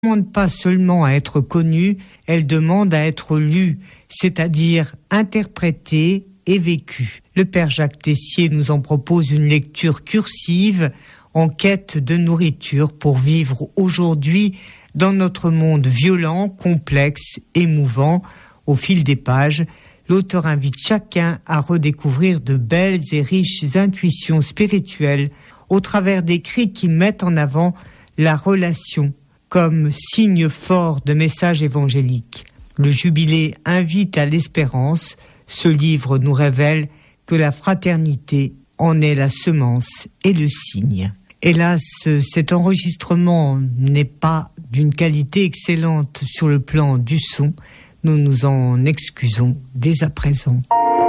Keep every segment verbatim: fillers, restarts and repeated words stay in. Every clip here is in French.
ne demande pas seulement à être connue, elle demande à être lue, c'est-à-dire interprétée et vécue. Le Père Jacques Tessier nous en propose une lecture cursive en quête de nourriture pour vivre aujourd'hui dans notre monde violent, complexe, émouvant. Au fil des pages, l'auteur invite chacun à redécouvrir de belles et riches intuitions spirituelles au travers d'écrits qui mettent en avant la relation comme signe fort de message évangélique. Le Jubilé invite à l'espérance. Ce livre nous révèle que la fraternité en est la semence et le signe. Hélas, cet enregistrement n'est pas d'une qualité excellente sur le plan du son. Nous nous en excusons dès à présent.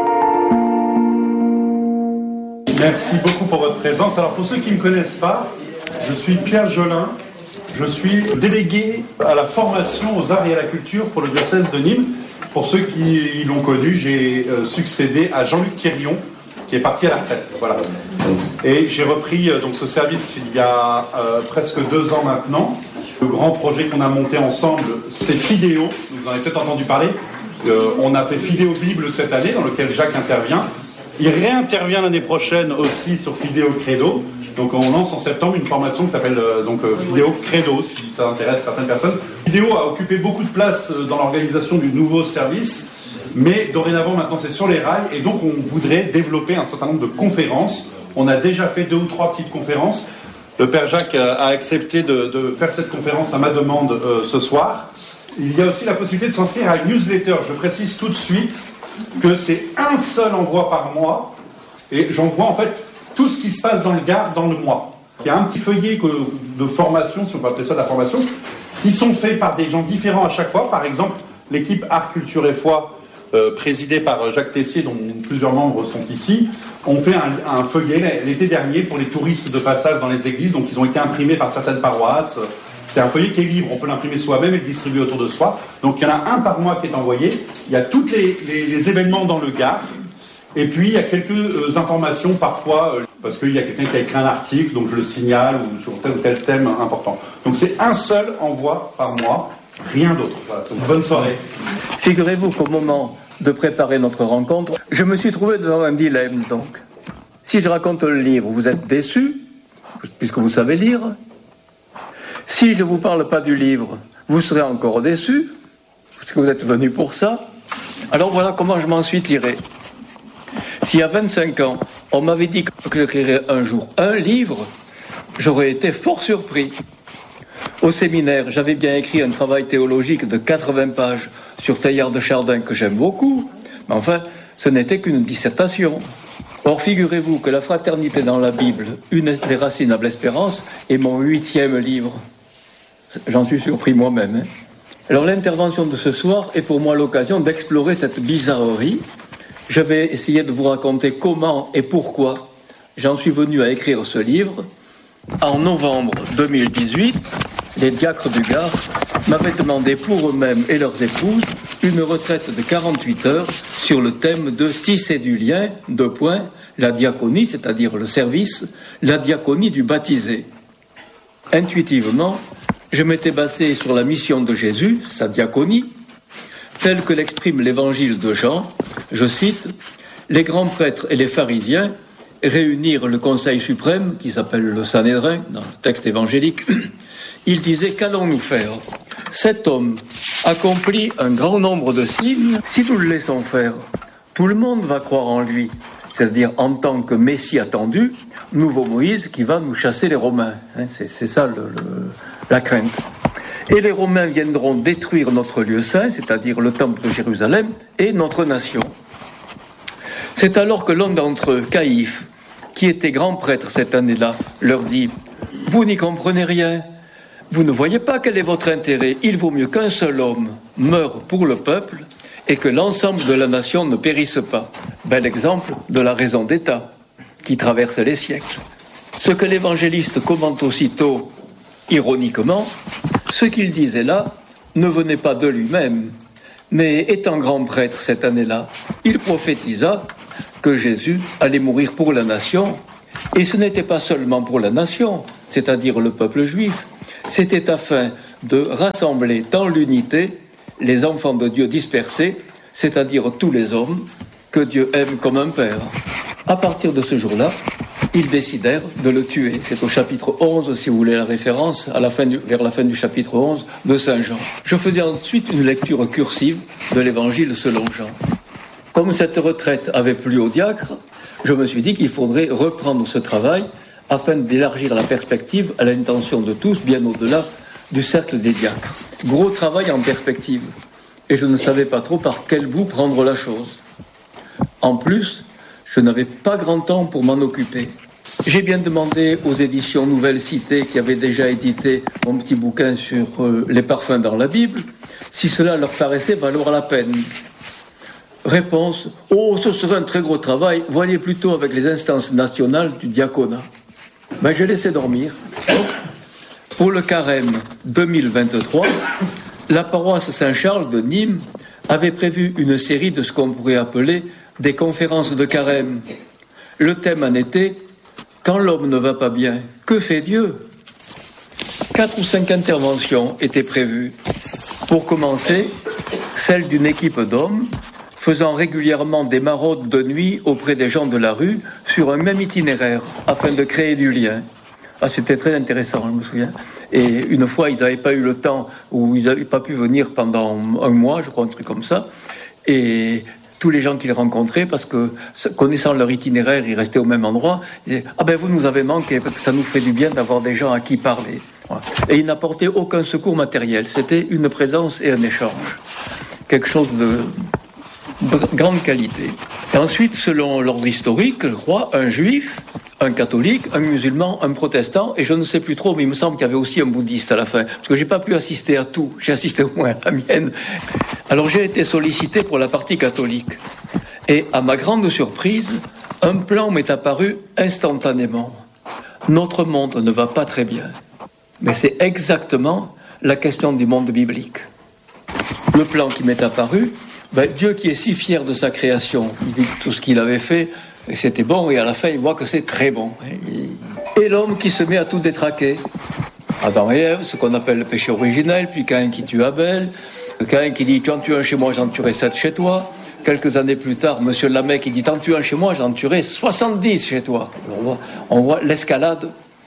Merci beaucoup pour votre présence. Alors pour ceux qui ne me connaissent pas, je suis Pierre Jolin. Je suis délégué à la formation aux arts et à la culture pour le diocèse de Nîmes. Pour ceux qui l'ont connu, j'ai euh, succédé à Jean-Luc Quirion, qui est parti à la retraite. Voilà. Et j'ai repris euh, donc ce service il y a euh, presque deux ans maintenant. Le grand projet qu'on a monté ensemble, c'est Fidéo. Vous en avez peut-être entendu parler. Euh, on a fait Fidéo Bible cette année, dans lequel Jacques intervient. Il réintervient l'année prochaine aussi sur Fidéo Credo. Donc on lance en septembre une formation qui s'appelle euh, donc euh, Fidéo Credo, si ça intéresse certaines personnes. Fidéo a occupé beaucoup de place euh, dans l'organisation du nouveau service, mais dorénavant maintenant c'est sur les rails, et donc on voudrait développer un certain nombre de conférences. On a déjà fait deux ou trois petites conférences. Le Père Jacques a accepté de, de faire cette conférence à ma demande euh, ce soir. Il y a aussi la possibilité de s'inscrire à une newsletter. Je précise tout de suite que c'est un seul envoi par mois, et j'envoie en fait tout ce qui se passe dans le Gard dans le mois. Il y a un petit feuillet de formation, si on peut appeler ça de la formation, qui sont faits par des gens différents à chaque fois. Par exemple, l'équipe Art, Culture et Foi, euh, présidée par Jacques Tessier, dont plusieurs membres sont ici, ont fait un, un feuillet l'été dernier pour les touristes de passage dans les églises. Donc ils ont été imprimés par certaines paroisses. C'est un feuillet qui est libre, on peut l'imprimer soi-même et le distribuer autour de soi. Donc il y en a un par mois qui est envoyé. Il y a tous les, les, les événements dans le Gard. Et puis il y a quelques euh, informations parfois, euh, parce qu'il y a quelqu'un qui a écrit un article, donc je le signale, ou sur tel ou tel thème important. Donc c'est un seul envoi par mois, rien d'autre. Voilà, donc bonne soirée. Figurez-vous qu'au moment de préparer notre rencontre, je me suis trouvé devant un dilemme donc. Si je raconte le livre, vous êtes déçus, puisque vous savez lire. Si je ne vous parle pas du livre, vous serez encore déçus, puisque vous êtes venus pour ça. Alors voilà comment je m'en suis tiré. S'il y a vingt-cinq ans, on m'avait dit que j'écrirais un jour un livre, j'aurais été fort surpris. Au séminaire, j'avais bien écrit un travail théologique de quatre-vingts pages sur Teilhard de Chardin, que j'aime beaucoup, mais enfin, ce n'était qu'une dissertation. Or, figurez-vous que la fraternité dans la Bible, une des racines à l'espérance, est mon huitième livre. J'en suis surpris moi-même. Hein. Alors, l'intervention de ce soir est pour moi l'occasion d'explorer cette bizarrerie. Je vais essayer de vous raconter comment et pourquoi j'en suis venu à écrire ce livre. En novembre deux mille dix-huit, les diacres du Gard m'avaient demandé pour eux-mêmes et leurs épouses une retraite de quarante-huit heures sur le thème de tisser du lien, deux points, la diaconie, c'est-à-dire le service, la diaconie du baptisé. Intuitivement, je m'étais basé sur la mission de Jésus, sa diaconie, telle que l'exprime l'évangile de Jean. Je cite, « Les grands prêtres et les pharisiens réunirent le conseil suprême, qui s'appelle le Sanhédrin, dans le texte évangélique. Ils disaient, qu'allons-nous faire ? Cet homme accomplit un grand nombre de signes. Si nous le laissons faire, tout le monde va croire en lui, c'est-à-dire en tant que Messie attendu, nouveau Moïse qui va nous chasser les Romains. Hein, c'est, c'est ça le, le, la crainte. Et les Romains viendront détruire notre lieu saint, c'est-à-dire le temple de Jérusalem, et notre nation. C'est alors que l'un d'entre eux, Caïphe, qui était grand prêtre cette année-là, leur dit « Vous n'y comprenez rien. Vous ne voyez pas quel est votre intérêt. Il vaut mieux qu'un seul homme meure pour le peuple et que l'ensemble de la nation ne périsse pas. » Bel exemple de la raison d'État qui traverse les siècles. Ce que l'évangéliste commente aussitôt, ironiquement, ce qu'il disait là ne venait pas de lui-même, mais étant grand prêtre cette année-là, il prophétisa que Jésus allait mourir pour la nation, et ce n'était pas seulement pour la nation, c'est-à-dire le peuple juif, c'était afin de rassembler dans l'unité les enfants de Dieu dispersés, c'est-à-dire tous les hommes que Dieu aime comme un père. À partir de ce jour-là, ils décidèrent de le tuer. C'est au chapitre onze, si vous voulez la référence, à la fin du, vers la fin du chapitre onze de Saint Jean. Je faisais ensuite une lecture cursive de l'évangile selon Jean. Comme cette retraite avait plu au diacre, je me suis dit qu'il faudrait reprendre ce travail afin d'élargir la perspective à l'intention de tous, bien au-delà du cercle des diacres. Gros travail en perspective. Et je ne savais pas trop par quel bout prendre la chose. En plus, je n'avais pas grand temps pour m'en occuper. J'ai bien demandé aux éditions Nouvelle Cité, qui avaient déjà édité mon petit bouquin sur euh, les parfums dans la Bible, si cela leur paraissait valoir la peine. Réponse, oh, ce serait un très gros travail, voyez plutôt avec les instances nationales du diaconat. Ben, j'ai laissé dormir. Pour le carême deux mille vingt-trois, la paroisse Saint-Charles de Nîmes avait prévu une série de ce qu'on pourrait appeler des conférences de carême. Le thème en était « Quand l'homme ne va pas bien, que fait Dieu ?» Quatre ou cinq interventions étaient prévues. Pour commencer, celle d'une équipe d'hommes faisant régulièrement des maraudes de nuit auprès des gens de la rue sur un même itinéraire afin de créer du lien. Ah, c'était très intéressant, je me souviens. Et une fois, ils n'avaient pas eu le temps, ou ils n'avaient pas pu venir pendant un mois, je crois, un truc comme ça. Et tous les gens qu'ils rencontraient, parce que connaissant leur itinéraire, ils restaient au même endroit, ils disaient « Ah ben vous nous avez manqué, parce que ça nous fait du bien d'avoir des gens à qui parler. » Voilà. Et ils n'apportaient aucun secours matériel. C'était une présence et un échange. Quelque chose de grande qualité. Et ensuite, selon l'ordre historique, je crois, un juif, un catholique, un musulman, un protestant, et je ne sais plus trop, mais il me semble qu'il y avait aussi un bouddhiste à la fin, parce que j'ai pas pu assister à tout, j'ai assisté au moins à la mienne. Alors j'ai été sollicité pour la partie catholique, et à ma grande surprise, un plan m'est apparu instantanément. Notre monde ne va pas très bien, mais c'est exactement la question du monde biblique. Le plan qui m'est apparu, ben, Dieu qui est si fier de sa création, il dit tout ce qu'il avait fait, et c'était bon, et à la fin, il voit que c'est très bon. Et l'homme qui se met à tout détraquer. Adam et Ève, ce qu'on appelle le péché originel, puis Caïn qui tue Abel, Caïn qui dit « Tu en tues un chez moi, j'en tuerai sept chez toi ». Quelques années plus tard, monsieur Lamech qui dit « T'en tues un chez moi, j'en tuerai soixante-dix chez toi ». On voit, on voit l'escalade,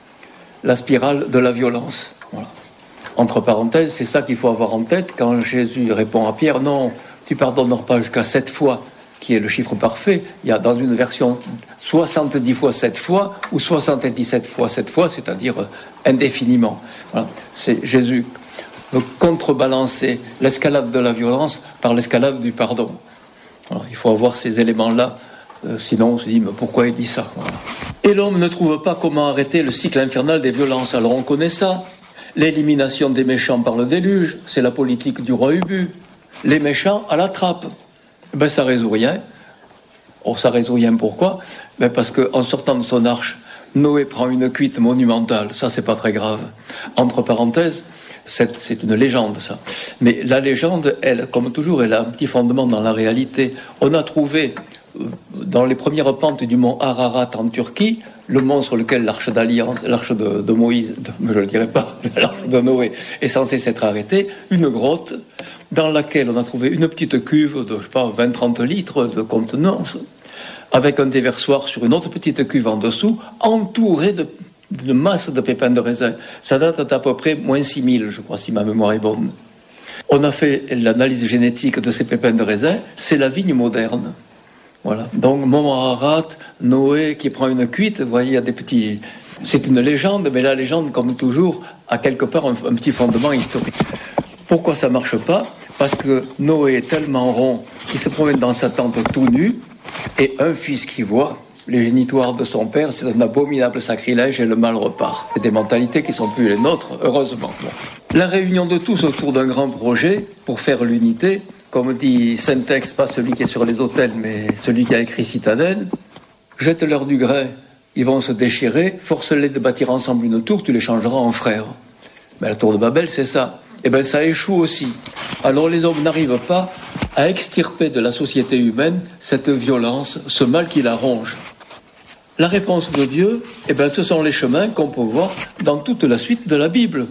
la spirale de la violence. Voilà. Entre parenthèses, c'est ça qu'il faut avoir en tête quand Jésus répond à Pierre « Non, tu pardonneras pas jusqu'à sept fois ». Qui est le chiffre parfait, il y a dans une version soixante-dix fois sept fois ou soixante-dix-sept fois sept fois, c'est-à-dire indéfiniment. Voilà. C'est Jésus veut contrebalancer l'escalade de la violence par l'escalade du pardon. Voilà. Il faut avoir ces éléments-là, euh, sinon on se dit mais pourquoi il dit ça? Voilà. Et l'homme ne trouve pas comment arrêter le cycle infernal des violences. Alors on connaît ça. L'élimination des méchants par le déluge, c'est la politique du roi Ubu. Les méchants à la trappe. Ben, ça résout rien. Oh, ça résout rien, pourquoi? Ben, parce qu'en sortant de son arche, Noé prend une cuite monumentale. Ça, c'est pas très grave. Entre parenthèses, c'est, c'est une légende, ça. Mais la légende, elle, comme toujours, elle a un petit fondement dans la réalité. On a trouvé, dans les premières pentes du mont Ararat en Turquie, le mont sur lequel l'arche d'alliance, l'arche de, de Moïse, de, je ne le dirai pas, l'arche de Noé est censée s'être arrêtée, une grotte dans laquelle on a trouvé une petite cuve de, je sais pas, vingt à trente litres de contenance, avec un déversoir sur une autre petite cuve en dessous, entourée de, de masse de pépins de raisin. Ça date d'à peu près moins six mille, je crois, si ma mémoire est bonne. On a fait l'analyse génétique de ces pépins de raisin, c'est la vigne moderne. Voilà. Donc, Mont Ararat, Noé qui prend une cuite, vous voyez, il y a des petits... C'est une légende, mais la légende, comme toujours, a quelque part un, un petit fondement historique. Pourquoi ça marche pas? Parce que Noé est tellement rond qu'il se promène dans sa tente tout nu, et un fils qui voit les génitoires de son père, c'est un abominable sacrilège et le mal repart. C'est des mentalités qui sont plus les nôtres, heureusement. La réunion de tous autour d'un grand projet pour faire l'unité, comme dit Saint-Ex, pas celui qui est sur les autels, mais celui qui a écrit Citadelle, jette-leur du grain, ils vont se déchirer, force-les de bâtir ensemble une tour, tu les changeras en frères. Mais la tour de Babel, c'est ça. Eh bien, ça échoue aussi. Alors les hommes n'arrivent pas à extirper de la société humaine cette violence, ce mal qui la ronge. La réponse de Dieu, eh bien, ce sont les chemins qu'on peut voir dans toute la suite de la Bible.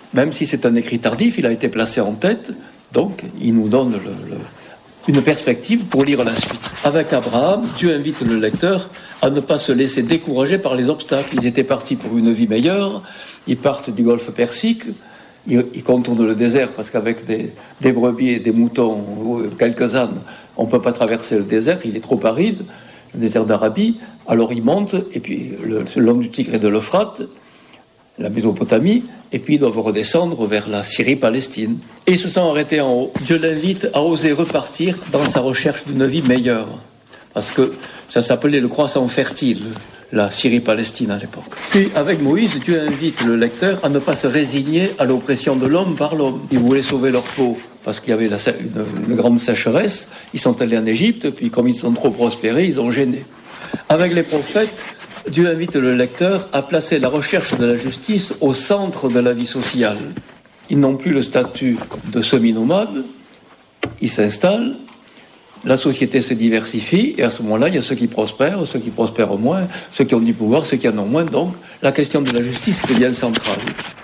Même si c'est un écrit tardif, il a été placé en tête, donc il nous donne le, le, une perspective pour lire la suite. Avec Abraham, Dieu invite le lecteur à ne pas se laisser décourager par les obstacles. Ils étaient partis pour une vie meilleure, ils partent du golfe Persique, ils, ils contournent le désert parce qu'avec des, des brebis et des moutons, ou quelques ânes, on ne peut pas traverser le désert, il est trop aride, le désert d'Arabie. Alors ils montent, et puis le, le long du Tigre et de l'Euphrate, la Mésopotamie, et puis ils doivent redescendre vers la Syrie-Palestine. Et ils se sont arrêtés en haut. Dieu l'invite à oser repartir dans sa recherche d'une vie meilleure. Parce que ça s'appelait le croissant fertile, la Syrie-Palestine à l'époque. Puis avec Moïse, Dieu invite le lecteur à ne pas se résigner à l'oppression de l'homme par l'homme. Ils voulaient sauver leur peau, parce qu'il y avait la, une, une grande sécheresse. Ils sont allés en Égypte, puis comme ils sont trop prospérés, ils ont gêné. Avec les prophètes, Dieu invite le lecteur à placer la recherche de la justice au centre de la vie sociale. Ils n'ont plus le statut de semi-nomades, ils s'installent, la société se diversifie, et à ce moment-là, il y a ceux qui prospèrent, ceux qui prospèrent moins, ceux qui ont du pouvoir, ceux qui en ont moins. Donc, la question de la justice devient centrale.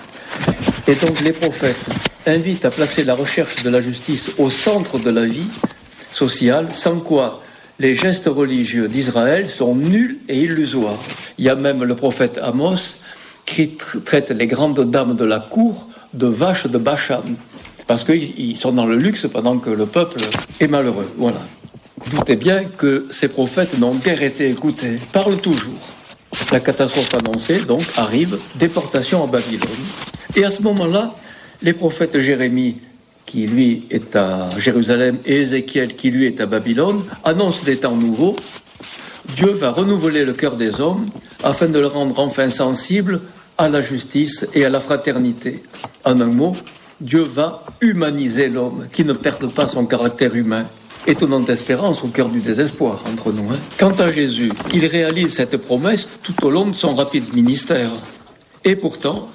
Et donc, les prophètes invitent à placer la recherche de la justice au centre de la vie sociale, sans quoi les gestes religieux d'Israël sont nuls et illusoires. Il y a même le prophète Amos qui traite les grandes dames de la cour de vaches de Bachan, parce qu'ils sont dans le luxe pendant que le peuple est malheureux. Voilà. Doutez bien que ces prophètes n'ont guère été écoutés, parlent toujours. La catastrophe annoncée, donc, arrive, déportation à Babylone. Et à ce moment-là, les prophètes Jérémie, qui lui est à Jérusalem, et Ézéchiel, qui lui est à Babylone, annoncent des temps nouveaux. Dieu va renouveler le cœur des hommes afin de le rendre enfin sensible à la justice et à la fraternité. En un mot, Dieu va humaniser l'homme, qui ne perde pas son caractère humain. Étonnante espérance au cœur du désespoir entre nous. Hein. Quant à Jésus, il réalise cette promesse tout au long de son rapide ministère. Et pourtant,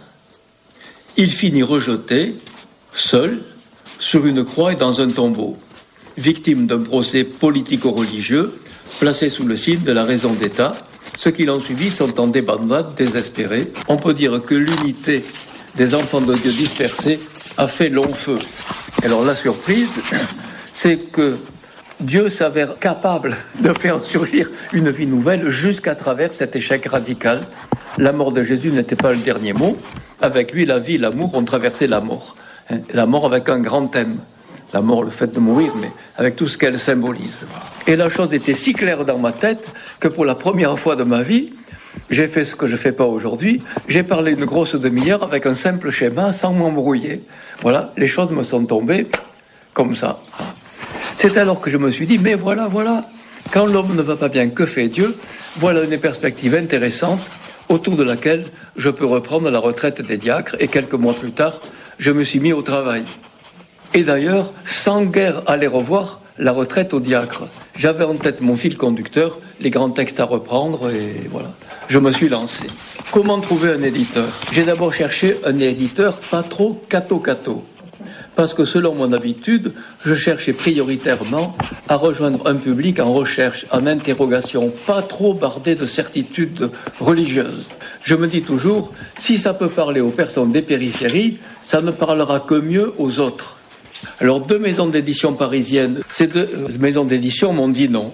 il finit rejeté, seul, sur une croix et dans un tombeau, victime d'un procès politico-religieux, placé sous le signe de la raison d'État. Ceux qui l'ont suivi sont en débandade, désespérés. On peut dire que l'unité des enfants de Dieu dispersés a fait long feu. Alors la surprise, c'est que Dieu s'avère capable de faire surgir une vie nouvelle jusqu'à travers cet échec radical. La mort de Jésus n'était pas le dernier mot. Avec lui, la vie et l'amour ont traversé la mort. La mort avec un grand thème. La mort, le fait de mourir, mais avec tout ce qu'elle symbolise. Et la chose était si claire dans ma tête que pour la première fois de ma vie, j'ai fait ce que je ne fais pas aujourd'hui. J'ai parlé une grosse demi-heure avec un simple schéma sans m'embrouiller. Voilà, les choses me sont tombées comme ça. C'est alors que je me suis dit, mais voilà, voilà, quand l'homme ne va pas bien, que fait Dieu? Voilà une perspective intéressante autour de laquelle je peux reprendre la retraite des diacres. Et quelques mois plus tard, je me suis mis au travail. Et d'ailleurs, sans guère aller revoir la retraite au diacre. J'avais en tête mon fil conducteur, les grands textes à reprendre, et voilà. Je me suis lancé. Comment trouver un éditeur? J'ai d'abord cherché un éditeur pas trop catho-catho. Parce que selon mon habitude, je cherchais prioritairement à rejoindre un public en recherche, en interrogation, pas trop bardé de certitudes religieuses. Je me dis toujours, si ça peut parler aux personnes des périphéries, ça ne parlera que mieux aux autres. Alors, deux maisons d'édition parisiennes, ces deux maisons d'édition m'ont dit non.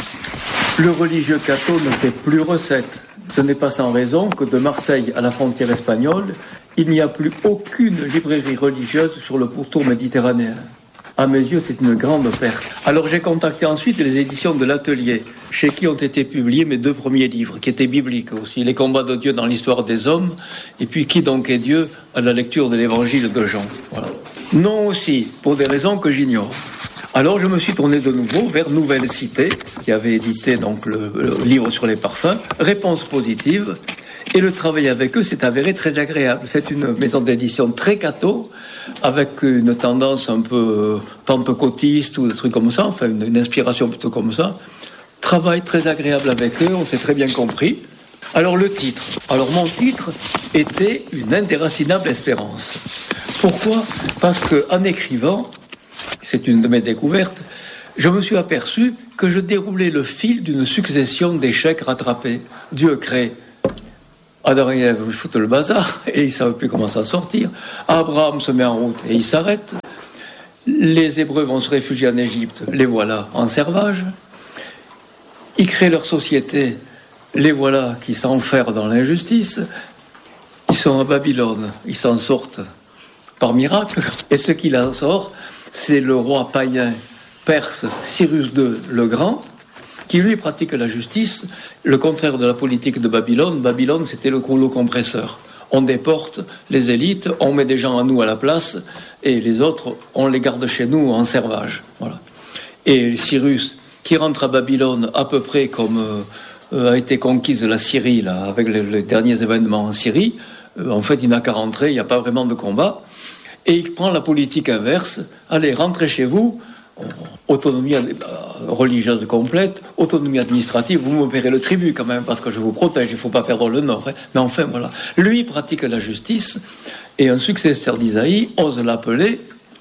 Le religieux catho ne fait plus recette. Ce n'est pas sans raison que de Marseille à la frontière espagnole, il n'y a plus aucune librairie religieuse sur le pourtour méditerranéen. À mes yeux, c'est une grande perte. Alors j'ai contacté ensuite les éditions de l'Atelier, chez qui ont été publiés mes deux premiers livres, qui étaient bibliques aussi, Les combats de Dieu dans l'histoire des hommes, et puis Qui donc est Dieu à la lecture de l'évangile de Jean. Voilà. Non aussi, pour des raisons que j'ignore. Alors je me suis tourné de nouveau vers Nouvelle Cité, qui avait édité donc le, le livre sur les parfums, Réponse positive, et le travail avec eux s'est avéré très agréable. C'est une maison d'édition très catho, avec une tendance un peu pentecôtiste ou des trucs comme ça, enfin une, une inspiration plutôt comme ça. Travail très agréable avec eux, on s'est très bien compris. Alors le titre. Alors mon titre était Une indéracinable espérance. Pourquoi? Parce qu'en écrivant, c'est une de mes découvertes, je me suis aperçu que je déroulais le fil d'une succession d'échecs rattrapés. Dieu crée Adam et Ève foutent le bazar et ils ne savent plus comment s'en sortir. Abraham se met en route et il s'arrête. Les Hébreux vont se réfugier en Égypte, les voilà en servage. Ils créent leur société, les voilà qui s'enferment dans l'injustice. Ils sont à Babylone, ils s'en sortent par miracle. Et ce qui en sort, c'est le roi païen perse Cyrus deux le Grand, qui lui pratique la justice, le contraire de la politique de Babylone. Babylone, c'était le rouleau compresseur. On déporte les élites, on met des gens à nous à la place, et les autres, on les garde chez nous en servage. Voilà. Et Cyrus, qui rentre à Babylone à peu près comme euh, a été conquise la Syrie, là, avec les, les derniers événements en Syrie, euh, en fait, il n'a qu'à rentrer, il n'y a pas vraiment de combat, et il prend la politique inverse. Allez, rentrez chez vous, autonomie religieuse complète, autonomie administrative, vous me paierez le tribut quand même, parce que je vous protège, il ne faut pas perdre le nord. Hein. Mais enfin, voilà. Lui pratique la justice, et un successeur d'Isaïe ose l'appeler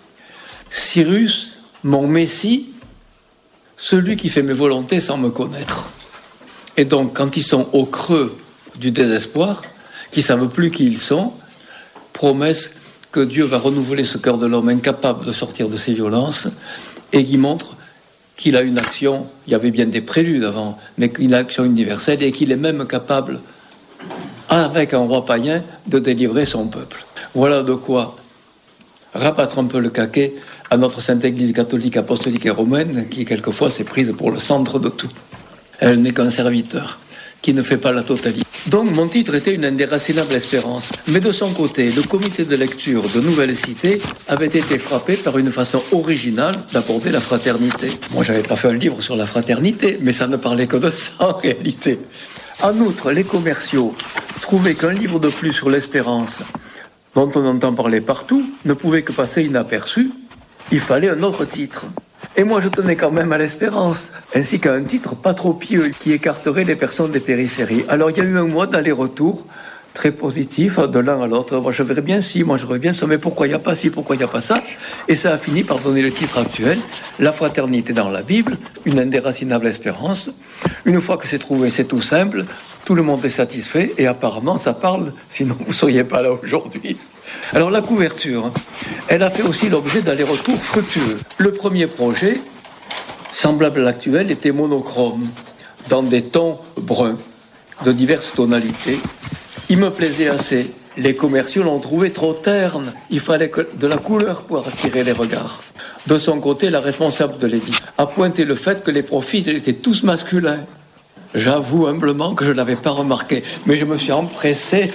Cyrus, mon Messie, celui qui fait mes volontés sans me connaître. Et donc, quand ils sont au creux du désespoir, qui ne savent plus qui ils sont, promesse que Dieu va renouveler ce cœur de l'homme incapable de sortir de ses violences, et qui montre qu'il a une action, il y avait bien des préludes avant, mais qu'il a une action universelle et qu'il est même capable, avec un roi païen, de délivrer son peuple. Voilà de quoi rabattre un peu le caquet à notre Sainte Église catholique, apostolique et romaine, qui quelquefois s'est prise pour le centre de tout. Elle n'est qu'un serviteur, qui ne fait pas la totalité. Donc mon titre était une indéracinable espérance. Mais de son côté, le comité de lecture de Nouvelle Cité avait été frappé par une façon originale d'aborder la fraternité. Moi, j'avais pas fait un livre sur la fraternité, mais ça ne parlait que de ça en réalité. En outre, les commerciaux trouvaient qu'un livre de plus sur l'espérance, dont on entend parler partout, ne pouvait que passer inaperçu. Il fallait un autre titre. Et moi, je tenais quand même à l'espérance, ainsi qu'à un titre pas trop pieux qui écarterait les personnes des périphéries. Alors, il y a eu un mois d'aller-retour très positif de l'un à l'autre. Moi, je verrais bien ci, moi, je verrais bien ça, mais pourquoi il n'y a pas ci, pourquoi il n'y a pas ça? Et ça a fini par donner le titre actuel, La fraternité dans la Bible, une indéracinable espérance. Une fois que c'est trouvé, c'est tout simple, tout le monde est satisfait, et apparemment, ça parle, sinon vous ne seriez pas là aujourd'hui. Alors la couverture, elle a fait aussi l'objet d'allers-retours fructueux. Le premier projet, semblable à l'actuel, était monochrome, dans des tons bruns, de diverses tonalités. Il me plaisait assez. Les commerciaux l'ont trouvé trop terne. Il fallait que de la couleur pour attirer les regards. De son côté, la responsable de l'édit a pointé le fait que les profils étaient tous masculins. J'avoue humblement que je ne l'avais pas remarqué, mais je me suis empressé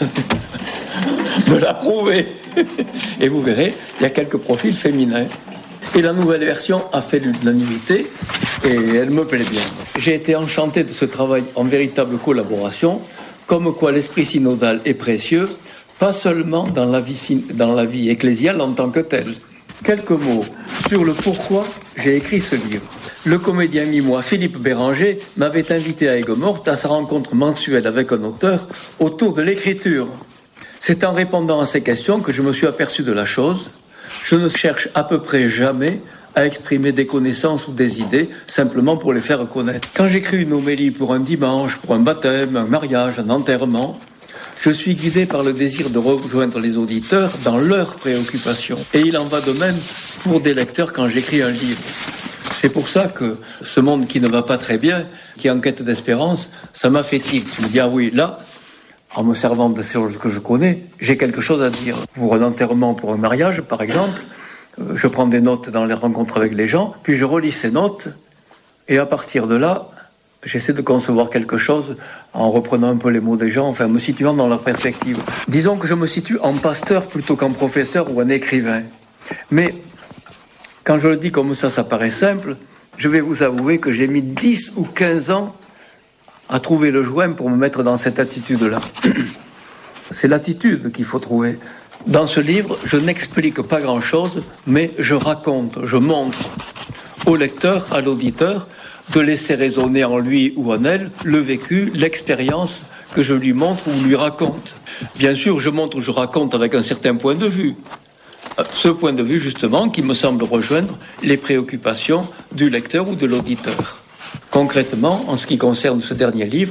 de l'approuver. Et vous verrez, il y a quelques profils féminins. Et la nouvelle version a fait l'unanimité et elle me plaît bien. J'ai été enchanté de ce travail en véritable collaboration, comme quoi l'esprit synodal est précieux, pas seulement dans la vie, dans la vie ecclésiale en tant que telle. Quelques mots sur le pourquoi j'ai écrit ce livre. Le comédien mimois Philippe Béranger m'avait invité à Aigues-Mortes à sa rencontre mensuelle avec un auteur autour de l'écriture. C'est en répondant à ces questions que je me suis aperçu de la chose. Je ne cherche à peu près jamais à exprimer des connaissances ou des idées simplement pour les faire connaître. Quand j'écris une homélie pour un dimanche, pour un baptême, un mariage, un enterrement, je suis guidé par le désir de rejoindre les auditeurs dans leurs préoccupations. Et il en va de même pour des lecteurs quand j'écris un livre. C'est pour ça que ce monde qui ne va pas très bien, qui est en quête d'espérance, ça m'a fait tilt. Je me dis, ah oui, là, en me servant de ce que je connais, j'ai quelque chose à dire. Pour un enterrement, pour un mariage, par exemple, je prends des notes dans les rencontres avec les gens, puis je relis ces notes, et à partir de là, j'essaie de concevoir quelque chose en reprenant un peu les mots des gens, enfin me situant dans leur perspective. Disons que je me situe en pasteur plutôt qu'en professeur ou en écrivain. Mais quand je le dis comme ça, ça paraît simple, je vais vous avouer que j'ai mis dix ou quinze ans à trouver le joint pour me mettre dans cette attitude-là. C'est l'attitude qu'il faut trouver. Dans ce livre, je n'explique pas grand-chose, mais je raconte, je montre au lecteur, à l'auditeur, de laisser résonner en lui ou en elle le vécu, l'expérience que je lui montre ou lui raconte. Bien sûr, je montre ou je raconte avec un certain point de vue. Ce point de vue, justement, qui me semble rejoindre les préoccupations du lecteur ou de l'auditeur. Concrètement, en ce qui concerne ce dernier livre,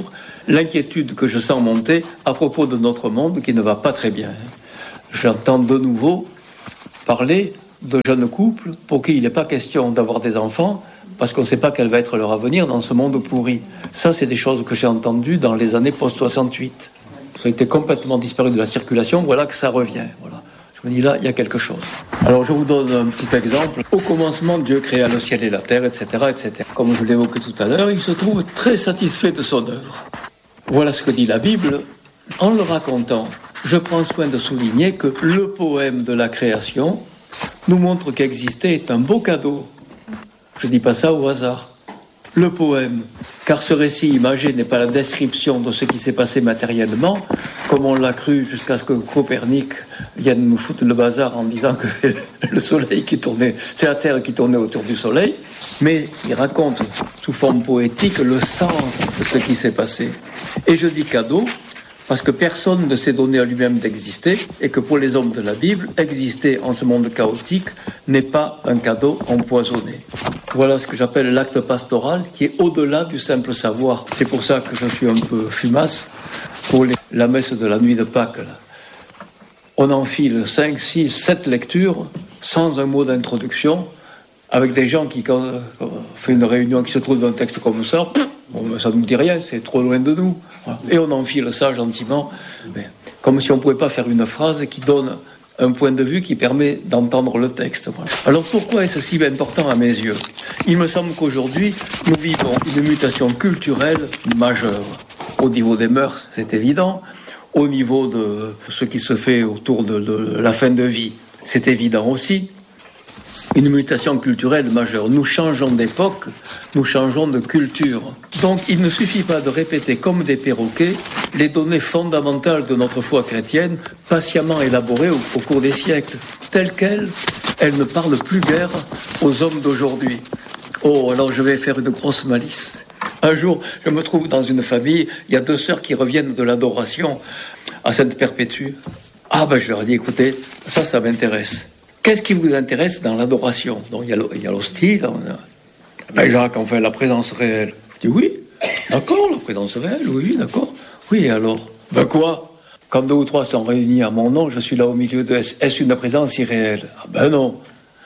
l'inquiétude que je sens monter à propos de notre monde qui ne va pas très bien. J'entends de nouveau parler de jeunes couples pour qui il n'est pas question d'avoir des enfants parce qu'on ne sait pas quel va être leur avenir dans ce monde pourri. Ça, c'est des choses que j'ai entendues dans les années post-soixante-huit. Ça a été complètement disparu de la circulation, voilà que ça revient. Voilà. Je me dis là, il y a quelque chose. Alors je vous donne un petit exemple. Au commencement, Dieu créa le ciel et la terre, et cetera, et cetera. Comme je l'évoquais tout à l'heure, il se trouve très satisfait de son œuvre. Voilà ce que dit la Bible. En le racontant, je prends soin de souligner que le poème de la création nous montre qu'exister est un beau cadeau. Je ne dis pas ça au hasard. Le poème, car ce récit imagé n'est pas la description de ce qui s'est passé matériellement, comme on l'a cru jusqu'à ce que Copernic vienne nous foutre le bazar en disant que c'est le soleil qui tournait, c'est la Terre qui tournait autour du soleil, mais il raconte sous forme poétique le sens de ce qui s'est passé. Et je dis cadeau, parce que personne ne s'est donné à lui-même d'exister, et que pour les hommes de la Bible, exister en ce monde chaotique n'est pas un cadeau empoisonné. Voilà ce que j'appelle l'acte pastoral, qui est au-delà du simple savoir. C'est pour ça que je suis un peu fumasse pour les, la messe de la nuit de Pâques. Là. On enfile cinq, six, sept lectures, sans un mot d'introduction, avec des gens qui, quand on fait une réunion qui se trouve dans un texte comme ça, bon, ça ne nous dit rien, c'est trop loin de nous. Et on enfile ça gentiment, comme si on ne pouvait pas faire une phrase qui donne un point de vue qui permet d'entendre le texte. Alors pourquoi est-ce si important à mes yeux ? Il me semble qu'aujourd'hui, nous vivons une mutation culturelle majeure. Au niveau des mœurs, c'est évident. Au niveau de ce qui se fait autour de, de la fin de vie, c'est évident aussi. Une mutation culturelle majeure. Nous changeons d'époque, nous changeons de culture. Donc il ne suffit pas de répéter comme des perroquets les données fondamentales de notre foi chrétienne, patiemment élaborées au, au cours des siècles. Telles quelles, elles ne parlent plus guère aux hommes d'aujourd'hui. Oh, alors je vais faire une grosse malice. Un jour, je me trouve dans une famille, il y a deux sœurs qui reviennent de l'adoration à Sainte Perpétue. Ah ben je leur ai dit, écoutez, ça, ça m'intéresse. Qu'est-ce qui vous intéresse dans l'adoration ? Donc il y a l'hostie, là, on a... Ben Jacques, enfin, la présence réelle. Je dis oui, d'accord, la présence réelle, oui, d'accord. Oui, alors, ben quoi ? Quand deux ou trois sont réunis à mon nom, je suis là au milieu de... Est-ce une présence irréelle ? Ah ben non.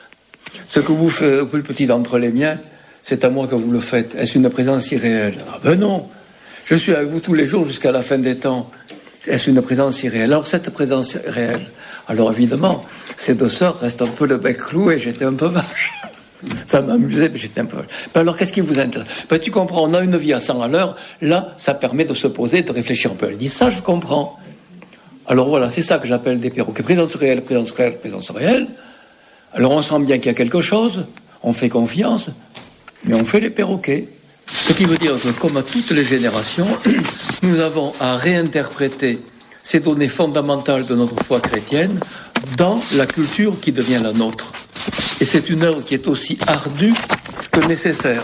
Ce que vous faites, le plus petit d'entre les miens, c'est à moi que vous le faites. Est-ce une présence irréelle ? Ah ben non. Je suis avec vous tous les jours jusqu'à la fin des temps. Est-ce une présence irréelle ? Alors cette présence réelle, alors évidemment, ces deux sœurs restent un peu le bec cloué, j'étais un peu vache. Ça m'amusait, mais j'étais un peu vache. Ben alors qu'est-ce qui vous intéresse ? Ben tu comprends, on a une vie à cent à l'heure, là, ça permet de se poser, de réfléchir un peu. Elle dit, ça je comprends. Alors voilà, c'est ça que j'appelle des perroquets. Présence réelle, présence réelle, présence réelle. Alors on sent bien qu'il y a quelque chose, on fait confiance, mais on fait les perroquets. Ce qui veut dire que, comme à toutes les générations, nous avons à réinterpréter ces données fondamentales de notre foi chrétienne dans la culture qui devient la nôtre. Et c'est une œuvre qui est aussi ardue que nécessaire.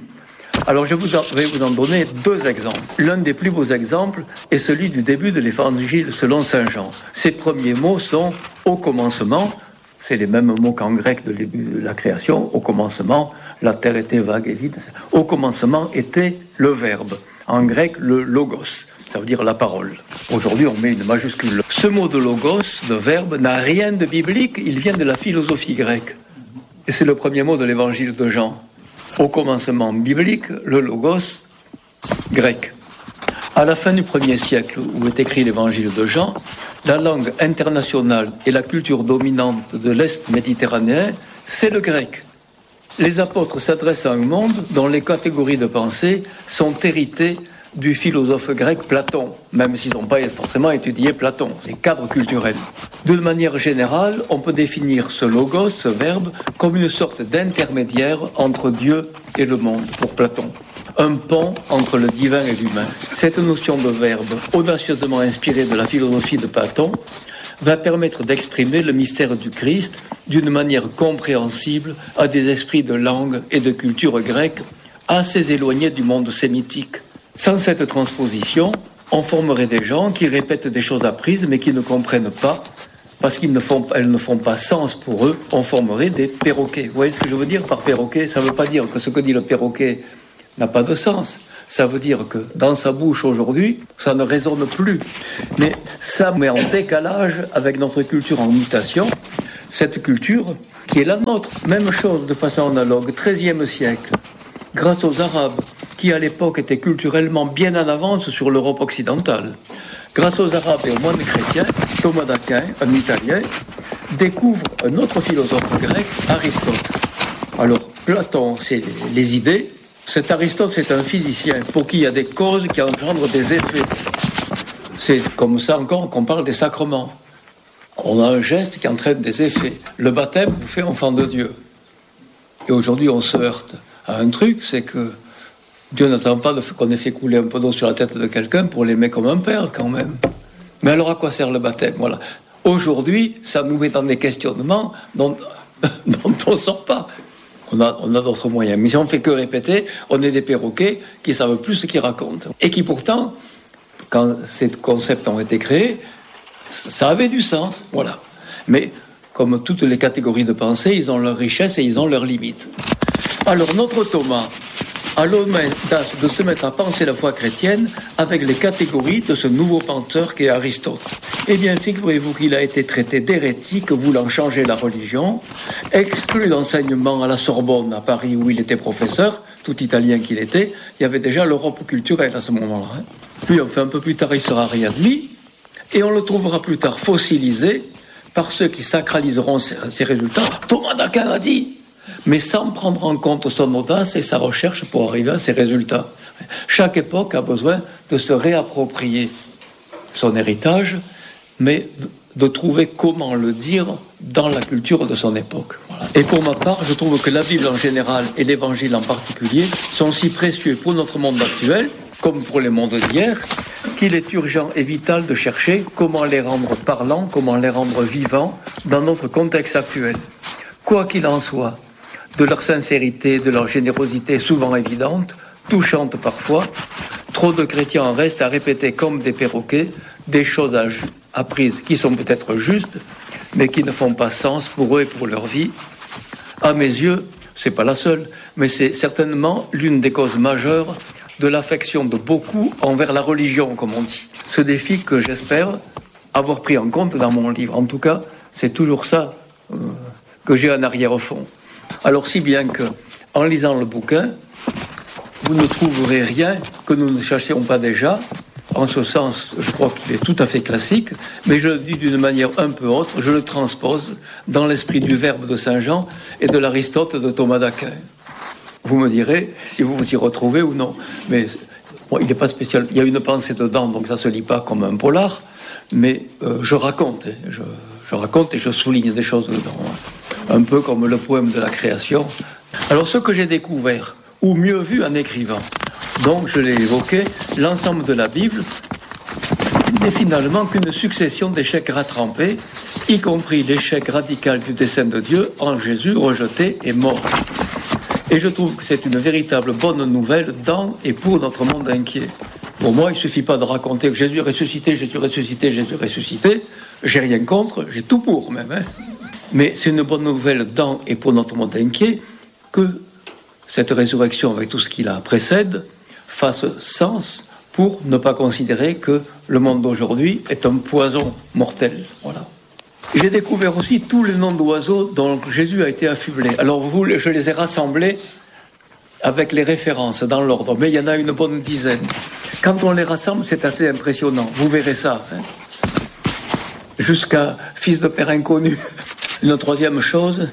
Alors je vous en, vais vous en donner deux exemples. L'un des plus beaux exemples est celui du début de l'Évangile selon saint Jean. Ses premiers mots sont « au commencement ». C'est les mêmes mots qu'en grec de début de la création. Au commencement, la terre était vague et vide. Au commencement était le verbe. En grec, le logos. Ça veut dire la parole. Aujourd'hui, on met une majuscule. Ce mot de logos, de verbe, n'a rien de biblique. Il vient de la philosophie grecque. Et c'est le premier mot de l'évangile de Jean. Au commencement biblique, le logos grec. À la fin du premier siècle, où est écrit l'évangile de Jean, la langue internationale et la culture dominante de l'Est méditerranéen, c'est le grec. Les apôtres s'adressent à un monde dont les catégories de pensée sont héritées du philosophe grec Platon, même s'ils n'ont pas forcément étudié Platon, c'est cadre culturel. D'une manière générale, on peut définir ce logos, ce verbe, comme une sorte d'intermédiaire entre Dieu et le monde, pour Platon. Un pont entre le divin et l'humain. Cette notion de verbe, audacieusement inspirée de la philosophie de Platon, va permettre d'exprimer le mystère du Christ d'une manière compréhensible à des esprits de langue et de culture grecque assez éloignés du monde sémitique. Sans cette transposition, on formerait des gens qui répètent des choses apprises mais qui ne comprennent pas, parce qu'elles ne font, elles ne font pas sens pour eux. On formerait des perroquets. Vous voyez ce que je veux dire par perroquet ? Ça ne veut pas dire que ce que dit le perroquet n'a pas de sens. ça veut dire que dans sa bouche aujourd'hui, ça ne résonne plus. Mais ça met en décalage avec notre culture en mutation, cette culture qui est la nôtre. Même chose de façon analogue, treizième siècle, grâce aux Arabes, qui à l'époque étaient culturellement bien en avance sur l'Europe occidentale. Grâce aux Arabes et aux moines chrétiens, Thomas d'Aquin, un Italien, découvre un autre philosophe grec, Aristote. Alors, Platon, c'est les idées. Cet Aristote, c'est un physicien pour qui il y a des causes qui engendrent des effets. C'est comme ça encore qu'on parle des sacrements. On a un geste qui entraîne des effets. Le baptême vous fait enfant de Dieu. Et aujourd'hui, on se heurte à un truc, c'est que Dieu n'attend pas qu'on ait fait couler un peu d'eau sur la tête de quelqu'un pour l'aimer comme un père, quand même. Mais alors, à quoi sert le baptême? Voilà. Aujourd'hui, ça nous met dans des questionnements dont, dont on ne sort pas. On a, on a d'autres moyens. Mais si on ne fait que répéter, on est des perroquets qui ne savent plus ce qu'ils racontent. Et qui pourtant, quand ces concepts ont été créés, ça avait du sens. Voilà. Mais comme toutes les catégories de pensée, ils ont leur richesse et ils ont leurs limites. Alors notre Thomas a l'audace de se mettre à penser la foi chrétienne avec les catégories de ce nouveau penseur qu'est Aristote. Eh bien, figurez-vous qu'il a été traité d'hérétique, voulant changer la religion, exclu d'enseignement à la Sorbonne, à Paris, où il était professeur, tout italien qu'il était. Il y avait déjà l'Europe culturelle à ce moment-là. Hein. Puis, enfin, un peu plus tard, il sera réadmis, et on le trouvera plus tard fossilisé par ceux qui sacraliseront ses résultats. Thomas d'Aquin a dit, mais sans prendre en compte son audace et sa recherche pour arriver à ses résultats. Chaque époque a besoin de se réapproprier son héritage, mais de trouver comment le dire dans la culture de son époque. Voilà. Et pour ma part, je trouve que la Bible en général et l'Évangile en particulier sont si précieux pour notre monde actuel, comme pour les mondes d'hier, qu'il est urgent et vital de chercher comment les rendre parlants, comment les rendre vivants dans notre contexte actuel. Quoi qu'il en soit, de leur sincérité, de leur générosité souvent évidente, touchante parfois, trop de chrétiens en restent à répéter comme des perroquets des choses apprises qui sont peut-être justes, mais qui ne font pas sens pour eux et pour leur vie. À mes yeux, c'est pas la seule, mais c'est certainement l'une des causes majeures de l'affection de beaucoup envers la religion, comme on dit. Ce défi que j'espère avoir pris en compte dans mon livre. En tout cas, c'est toujours ça euh, que j'ai en arrière-fond. Alors si bien que, en lisant le bouquin, vous ne trouverez rien que nous ne cherchions pas déjà. En ce sens, je crois qu'il est tout à fait classique, mais je le dis d'une manière un peu autre, je le transpose dans l'esprit du Verbe de Saint Jean et de l'Aristote de Thomas d'Aquin. Vous me direz si vous vous y retrouvez ou non. Mais bon, il n'est pas spécial. Il y a une pensée dedans, donc ça ne se lit pas comme un polar, mais euh, je raconte, je, je raconte et je souligne des choses dedans. Un peu comme le poème de la création. Alors ce que j'ai découvert, ou mieux vu en écrivant, donc je l'ai évoqué, l'ensemble de la Bible n'est finalement qu'une succession d'échecs rattrapés, y compris l'échec radical du dessein de Dieu en Jésus rejeté et mort. Et je trouve que c'est une véritable bonne nouvelle dans et pour notre monde inquiet. Pour moi, il ne suffit pas de raconter que Jésus est ressuscité, Jésus est ressuscité, Jésus est ressuscité. J'ai rien contre, j'ai tout pour même. Hein. Mais c'est une bonne nouvelle dans et pour notre monde inquiet que cette résurrection, avec tout ce qui la précède, fasse sens pour ne pas considérer que le monde d'aujourd'hui est un poison mortel. Voilà. J'ai découvert aussi tous les noms d'oiseaux dont Jésus a été affublé. Alors vous, je les ai rassemblés avec les références dans l'ordre, mais il y en a une bonne dizaine. Quand on les rassemble, c'est assez impressionnant. Vous verrez ça. Hein. Jusqu'à fils de père inconnu. Une troisième chose,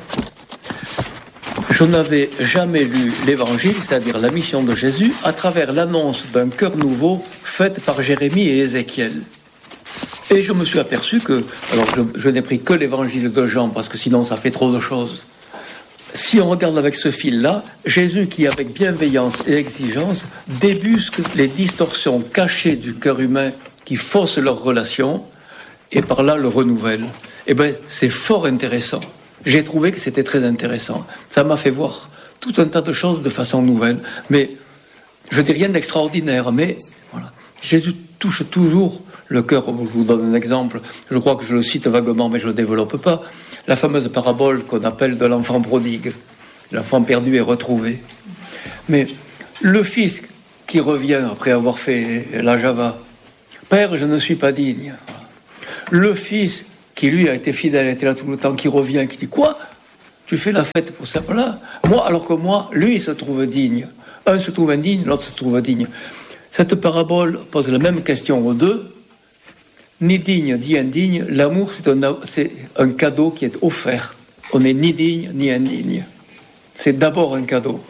je n'avais jamais lu l'Évangile, c'est-à-dire la mission de Jésus, à travers l'annonce d'un cœur nouveau faite par Jérémie et Ézéchiel. Et je me suis aperçu que, alors je, je n'ai pris que l'Évangile de Jean, parce que sinon ça fait trop de choses. Si on regarde avec ce fil-là, Jésus qui, avec bienveillance et exigence, débusque les distorsions cachées du cœur humain qui faussent leurs relations, et par là le renouvelle. Eh bien, c'est fort intéressant. J'ai trouvé que c'était très intéressant. Ça m'a fait voir tout un tas de choses de façon nouvelle. Mais, je dis rien d'extraordinaire, mais voilà. Jésus touche toujours le cœur. Je vous donne un exemple. Je crois que je le cite vaguement, mais je ne le développe pas. La fameuse parabole qu'on appelle de l'enfant prodigue. L'enfant perdu et retrouvé. Mais le fils qui revient après avoir fait la Java. Père, je ne suis pas digne. Le fils qui lui a été fidèle, était là tout le temps, qui revient, qui dit quoi ? Tu fais la fête pour ça, voilà. Moi, alors que moi, lui, il se trouve digne. Un se trouve indigne, l'autre se trouve digne. Cette parabole pose la même question aux deux. Ni digne, ni indigne. L'amour, c'est un, c'est un cadeau qui est offert. On n'est ni digne, ni indigne. C'est d'abord un cadeau.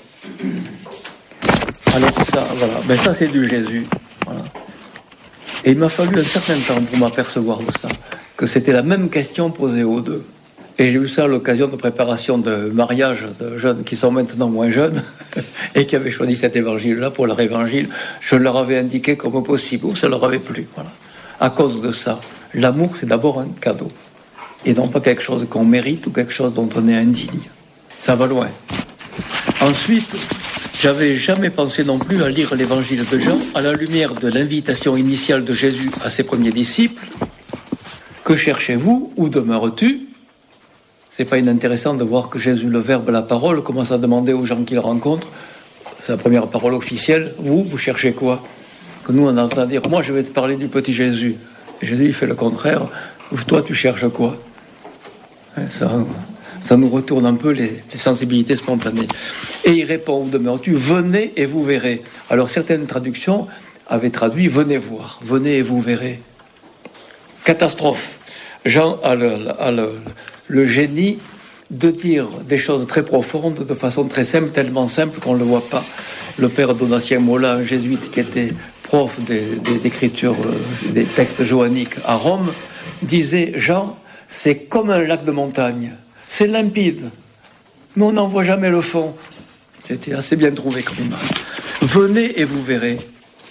Alors ça, voilà. Ben ça, c'est du Jésus. Voilà. Et il m'a fallu un certain temps pour m'apercevoir de ça, que c'était la même question posée aux deux. Et j'ai eu ça à l'occasion de préparation de mariage de jeunes qui sont maintenant moins jeunes et qui avaient choisi cet évangile-là pour leur évangile. Je leur avais indiqué comme possible, ou ça leur avait plu. Voilà. À cause de ça, l'amour, c'est d'abord un cadeau. Et non pas quelque chose qu'on mérite ou quelque chose dont on est indigne. Ça va loin. Ensuite, j'avais jamais pensé non plus à lire l'évangile de Jean à la lumière de l'invitation initiale de Jésus à ses premiers disciples. Que cherchez-vous? Où demeures-tu? C'est pas inintéressant de voir que Jésus, le Verbe, la parole, commence à demander aux gens qu'il rencontre, c'est la première parole officielle, vous, vous cherchez quoi? Que nous, on entend dire, moi, je vais te parler du petit Jésus. Et Jésus, il fait le contraire. Toi, tu cherches quoi? Ça, ça nous retourne un peu les, les sensibilités spontanées. Et il répond, où demeures-tu? Venez et vous verrez. Alors, certaines traductions avaient traduit, venez voir, venez et vous verrez. Catastrophe. Jean a le... A le le génie de dire des choses très profondes de façon très simple, tellement simple qu'on ne le voit pas. Le père Donatien Mola, un jésuite qui était prof des, des écritures, des textes johanniques à Rome, disait, Jean, c'est comme un lac de montagne, c'est limpide, mais on n'en voit jamais le fond. C'était assez bien trouvé comme image. Venez et vous verrez.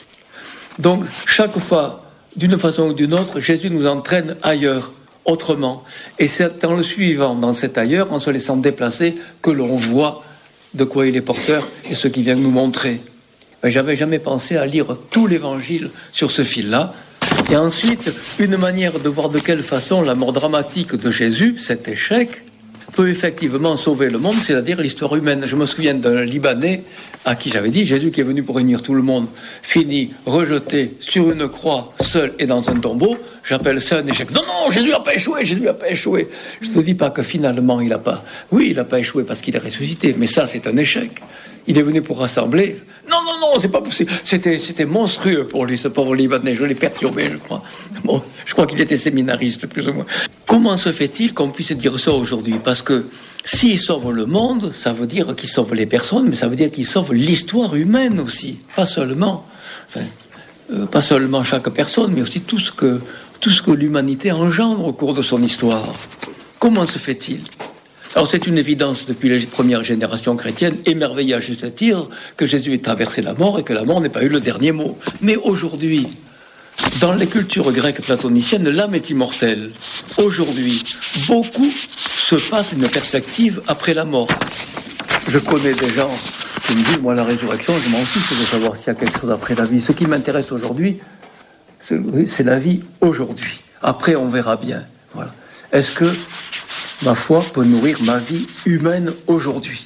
Donc, chaque fois, d'une façon ou d'une autre, Jésus nous entraîne ailleurs, autrement. Et c'est en le suivant dans cet ailleurs, en se laissant déplacer, que l'on voit de quoi il est porteur et ce qu'il vient nous montrer. Mais j'avais jamais pensé à lire tout l'évangile sur ce fil-là. Et ensuite, une manière de voir de quelle façon la mort dramatique de Jésus, cet échec, peut effectivement sauver le monde, c'est-à-dire l'histoire humaine. Je me souviens d'un Libanais à qui j'avais dit, Jésus qui est venu pour réunir tout le monde, fini, rejeté sur une croix, seul et dans un tombeau, j'appelle ça un échec. Non, non, Jésus n'a pas échoué, Jésus n'a pas échoué. Je ne te dis pas que finalement il n'a pas... Oui, il n'a pas échoué parce qu'il est ressuscité, mais ça c'est un échec. Il est venu pour rassembler. Non, non, non, c'est pas possible. C'était, c'était monstrueux pour lui, ce pauvre Libanais. Je l'ai perturbé, je crois. Bon, je crois qu'il était séminariste, plus ou moins. Comment se fait-il qu'on puisse dire ça aujourd'hui? Parce que s'il sauve le monde, ça veut dire qu'il sauve les personnes, mais ça veut dire qu'il sauve l'histoire humaine aussi. Pas seulement, enfin, euh, pas seulement chaque personne, mais aussi tout ce que, tout ce que l'humanité engendre au cours de son histoire. Comment se fait-il? Alors c'est une évidence depuis les premières générations chrétiennes, émerveillées à juste titre, que Jésus ait traversé la mort et que la mort n'ait pas eu le dernier mot. Mais aujourd'hui, dans les cultures grecques platoniciennes, l'âme est immortelle. Aujourd'hui, beaucoup se passent une perspective après la mort. Je connais des gens qui me disent, moi la résurrection, je m'en fiche de savoir s'il y a quelque chose après la vie. Ce qui m'intéresse aujourd'hui, c'est, c'est la vie aujourd'hui. Après, on verra bien. Voilà. Est-ce que ma foi peut nourrir ma vie humaine aujourd'hui?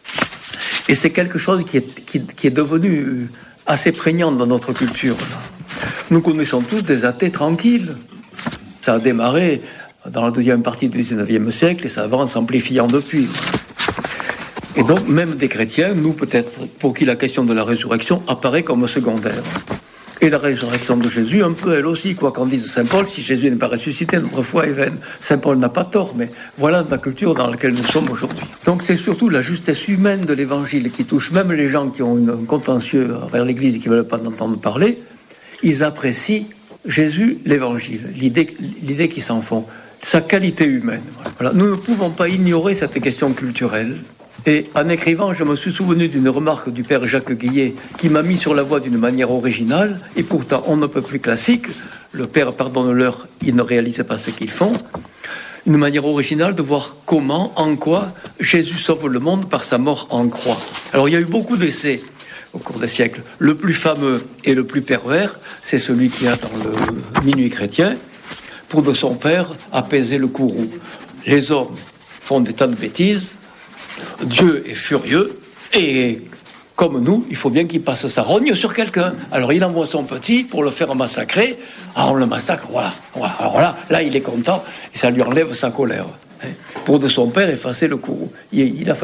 Et c'est quelque chose qui est, qui, qui est devenu assez prégnant dans notre culture. Nous connaissons tous des athées tranquilles. Ça a démarré dans la deuxième partie du dix-neuvième siècle et ça va en s'amplifiant depuis. Et donc, même des chrétiens, nous peut-être, pour qui la question de la résurrection apparaît comme secondaire. Et la résurrection de Jésus, un peu elle aussi, quoi qu'en dise Saint Paul, si Jésus n'est pas ressuscité, notre foi est vaine. Saint Paul n'a pas tort, mais voilà la culture dans laquelle nous sommes aujourd'hui. Donc c'est surtout la justesse humaine de l'Évangile qui touche même les gens qui ont un contentieux envers l'Église et qui ne veulent pas en entendre parler. Ils apprécient Jésus, l'Évangile, l'idée, l'idée qui s'en font, sa qualité humaine. Voilà. Nous ne pouvons pas ignorer cette question culturelle. Et en écrivant, je me suis souvenu d'une remarque du père Jacques Guillet qui m'a mis sur la voie d'une manière originale, et pourtant on ne peut plus classique. Le père, pardonne-leur, ils ne réalisent pas ce qu'ils font. Une manière originale de voir comment, en quoi, Jésus sauve le monde par sa mort en croix. Alors il y a eu beaucoup d'essais au cours des siècles. Le plus fameux et le plus pervers, c'est celui qui a dans le Minuit chrétien, pour de son père apaiser le courroux. Les hommes font des tas de bêtises, Dieu est furieux et Comme nous, il faut bien qu'il passe sa rogne sur quelqu'un. Alors il envoie son petit pour le faire massacrer. Ah, on le massacre, voilà. voilà. Alors là, là, il est content et ça lui enlève sa colère. Pour de son père effacer le courroux. Il, il a fallu